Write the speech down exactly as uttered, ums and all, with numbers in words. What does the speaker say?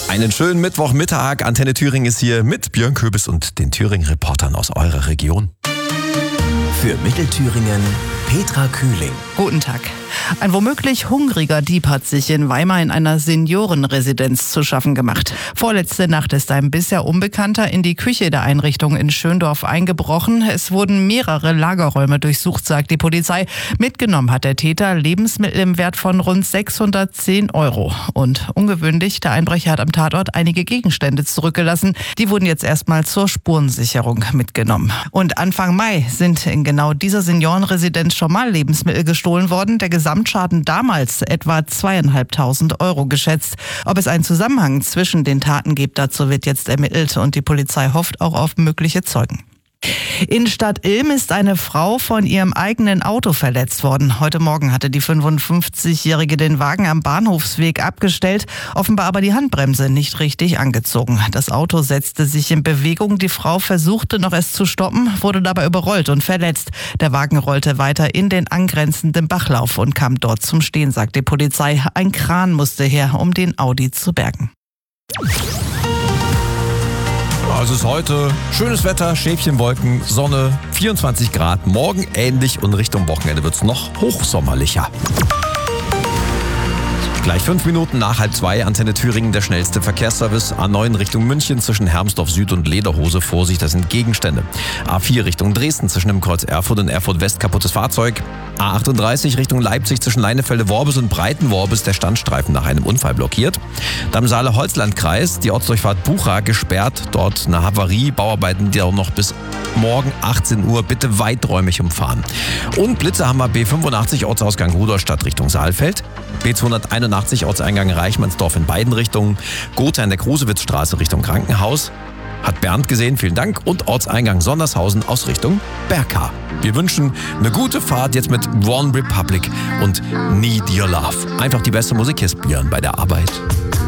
Einen schönen Mittwochmittag. Antenne Thüringen ist hier mit Björn Köbis und den Thüringen-Reportern aus eurer Region. Für Mittelthüringen Petra Kühling. Guten Tag. Ein womöglich hungriger Dieb hat sich in Weimar in einer Seniorenresidenz zu schaffen gemacht. Vorletzte Nacht ist ein bisher Unbekannter in die Küche der Einrichtung in Schöndorf eingebrochen. Es wurden mehrere Lagerräume durchsucht, sagt die Polizei. Mitgenommen hat der Täter Lebensmittel im Wert von rund sechshundertzehn Euro. Und ungewöhnlich, der Einbrecher hat am Tatort einige Gegenstände zurückgelassen. Die wurden jetzt erstmal zur Spurensicherung mitgenommen. Und Anfang Mai sind in genau dieser Seniorenresidenz schon mal Lebensmittel gestohlen worden. Der Gesamtschaden damals etwa zweieinhalbtausend Euro geschätzt. Ob es einen Zusammenhang zwischen den Taten gibt, dazu wird jetzt ermittelt und die Polizei hofft auch auf mögliche Zeugen. In Stadt Ilm ist eine Frau von ihrem eigenen Auto verletzt worden. Heute Morgen hatte die fünfundfünfzigjährige den Wagen am Bahnhofsweg abgestellt, offenbar aber die Handbremse nicht richtig angezogen. Das Auto setzte sich in Bewegung. Die Frau versuchte noch es zu stoppen, wurde dabei überrollt und verletzt. Der Wagen rollte weiter in den angrenzenden Bachlauf und kam dort zum Stehen, sagt die Polizei. Ein Kran musste her, um den Audi zu bergen. Es ist heute schönes Wetter, Schäfchenwolken, Sonne, vierundzwanzig Grad. Morgen ähnlich und Richtung Wochenende wird es noch hochsommerlicher. Gleich fünf Minuten nach halb zwei, Antenne Thüringen, der schnellste Verkehrsservice. A neun Richtung München zwischen Hermsdorf Süd und Lederhose. Vorsicht, das sind Gegenstände. A vier Richtung Dresden zwischen dem Kreuz Erfurt und Erfurt West kaputtes Fahrzeug. A achtunddreißig Richtung Leipzig zwischen Leinefelde-Worbis und Breitenworbis der Standstreifen nach einem Unfall blockiert. Dann im Saale-Holzland-Kreis die Ortsdurchfahrt Bucha gesperrt. Dort eine Havarie, Bauarbeiten, die auch noch bis morgen achtzehn Uhr bitte weiträumig umfahren. Und Blitzerhammer B fünfundachtzig Ortsausgang Rudolstadt Richtung Saalfeld. B zweihunderteinundachtzig Ortseingang Reichmannsdorf in beiden Richtungen. Gotha in der Krusewitzstraße Richtung Krankenhaus. Hat Bernd gesehen, vielen Dank. Und Ortseingang Sondershausen aus Richtung Berka. Wir wünschen eine gute Fahrt jetzt mit One Republic und Need Your Love. Einfach die beste Musik hier spielen bei der Arbeit.